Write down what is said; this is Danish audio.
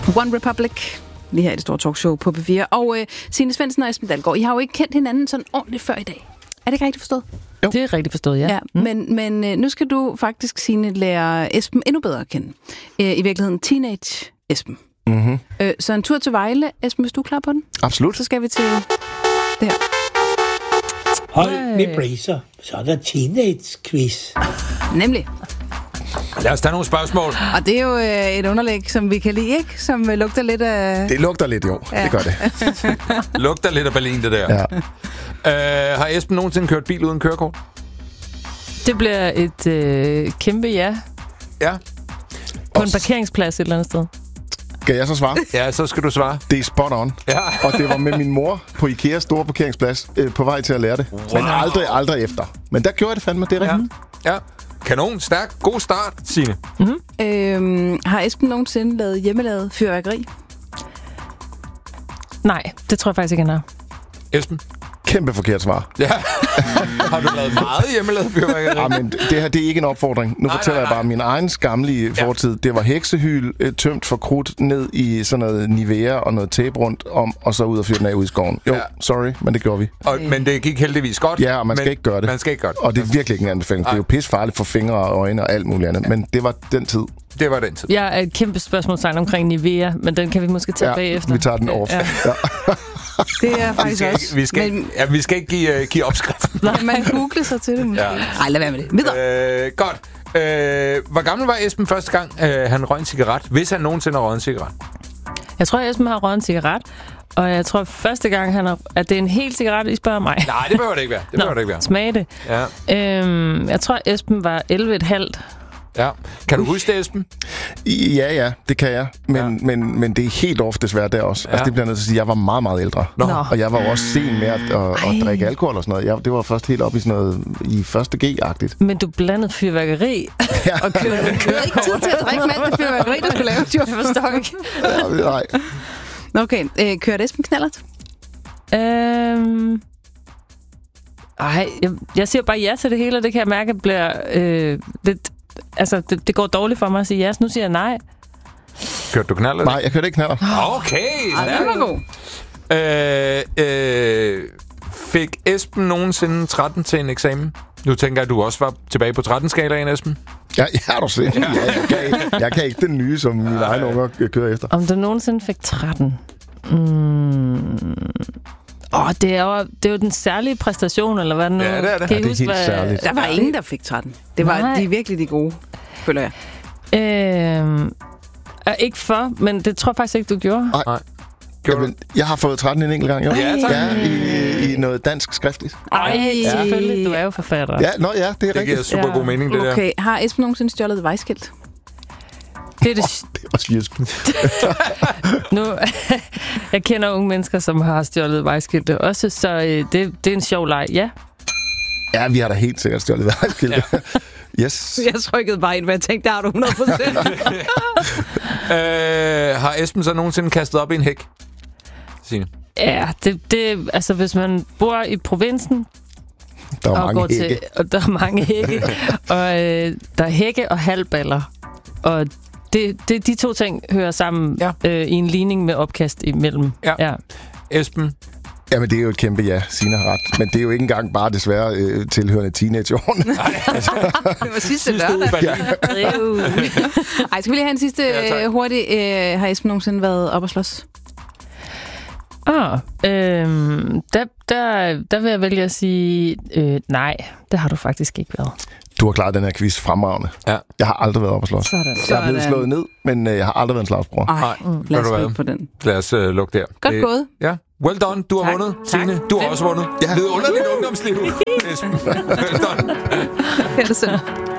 One Republic, lige her i det store talkshow på P4. Og Signe Svendsen og Esben Dalgaard, I har jo ikke kendt hinanden sådan ordentligt før i dag. Er det ikke rigtigt forstået? Jo. Det er rigtigt forstået, ja. Men nu skal du faktisk, Signe, lære Esben endnu bedre at kende. I virkeligheden teenage Esben. Mm-hmm. Så en tur til Vejle, Esben, hvis du er klar på den? Absolut. Så skal vi til det her. Hold med bracer, så er der teenage-quiz. Nemlig. Lad os tage nogle spørgsmål. Og det er jo et underlæg, som vi kan lide, ikke? Som lugter lidt af... Det lugter lidt, jo. Ja. Det gør det. Lugter lidt af Berlin, det der. Ja. Har Esben nogensinde kørt bil uden kørekort? Det bliver et kæmpe ja. Ja. På en parkeringsplads et eller andet sted. Skal jeg så svare? Ja, så skal du svare. Det er spot on. Ja. Og det var med min mor på Ikeas store parkeringsplads på vej til at lære det. Wow. Men aldrig efter. Men der gjorde jeg det fandme, det er rigtigt. Ja. Kanon, stærk, god start, Signe. Har Esben nogensinde lavet hjemmelavet fyrværkeri? Nej, det tror jeg faktisk ikke, han har. Esben? Kæmpe forkert svar. Ja. Har du lavet meget hjemmelavet fyrværkeri? Ja, men det her, det er ikke en opfordring. Nu fortæller jeg bare min egen skamlige fortid. Det var heksehyl, tømt for krudt ned i sådan noget Nivea og noget tape rundt om, og så ud og fyre den af ud i skoven. Jo, sorry, men det gjorde vi. Men det gik heldigvis godt. Ja, og man skal ikke gøre det. Man skal ikke gøre det. Og det er virkelig ikke en anbefaling. Det er jo pissefarligt for fingre og øjne og alt muligt andet. Men det var den tid. Det var den tid. Jeg er et kæmpe spørgsmålstegn omkring Nivea, men den kan vi måske tage bagefter. Vi tager den off. Ja. Det er faktisk også. Vi skal ikke give opskriften. Nej, man googler sig til det måske. Nej, lad være med det. Videre. Godt. Hvor gammel var Esben første gang, han røg en cigaret? Hvis han nogensinde har røget en cigaret? Jeg tror, Esben har røget en cigaret. Og jeg tror første gang, at det er en hel cigaret, I spørger mig. Nej, det behøver det ikke være. Det behøver det ikke være. Smag det. Ja. Jeg tror, Esben var 11,5. Ja. Kan du huske det, Esben? Ja, det kan jeg. Men det er helt off desværre der også. Ja. Altså, det bliver nødt til at sige, at jeg var meget, meget ældre. Og jeg var også sen med at drikke alkohol og sådan noget. Det var først helt op i sådan noget i første G-agtigt. Men du blandede fyrværkeri og købte ikke tid til at drikke med alt det fyrværkeri, der skulle laves. Jeg forstår ikke. Nej. Okay, kørte Esben knallert? Jeg siger bare ja til det hele, og det kan jeg mærke bliver lidt... Altså, det går dårligt for mig at sige ja, så nu siger jeg nej. Kørte du knaller? Nej, jeg kørte ikke knaller. Okay, det var god. Fik Esben nogensinde 13 til en eksamen? Nu tænker jeg, at du også var tilbage på 13-skalaen, Esben. Ja, du ser. Jeg kan ikke den nye, som mine egne unger kører efter. Om du nogensinde fik 13? Det er jo den særlige præstation, eller hvad nu? Ja, det er det. Det er helt særligt. Der var ingen, der fik 13. Det var de virkelig de gode, føler jeg. Ikke for, men det tror jeg faktisk ikke, du gjorde. Nej. Jamen, jeg har fået 13 en enkelt gang, jo. Ja, tak. Ja, i noget dansk skriftligt. Selvfølgelig. Du er jo forfatter. Ja, det er rigtigt. Det giver super god mening, det der. Okay, har Esben nogensinde stjålet et vejskilt? Det var svirsk. Nu, jeg kender unge mennesker, som har stjålet vejskilte også, så det er en sjov leg, ja. Ja, vi har da helt sikkert stjålet vejskilte. Ja. Yes. Jeg trykkede bare ind, for jeg tænkte, der har du 100%. Har Esben så nogensinde kastet op i en hæk? Signe? Ja, altså hvis man bor i provinsen, der er mange hække. Og der er mange hække, og der er hække og halvballer, og de to ting hører sammen i en ligning med opkast imellem. Ja. Esben? Jamen, det er jo et kæmpe ja, Signe har ret. Men det er jo ikke engang bare desværre tilhørende teenageårene. Det var sidste lørdag. Ej, skal vi lige have en sidste hurtig? Har Esben nogensinde været op og slås? Der vil jeg vælge at sige nej, det har du faktisk ikke været. Du har klaret den her quiz fremragende. Ja. Jeg har aldrig været op og slås. Jeg er blevet slået ned, men jeg har aldrig været en slagsbror. Lad os slutte på den. Lad os lukke der. Godt gået. Ja. Well done. Du har vundet. Signe, du har også vundet. Ja. Vidunderligt ungdomsliv. Esben. Well done.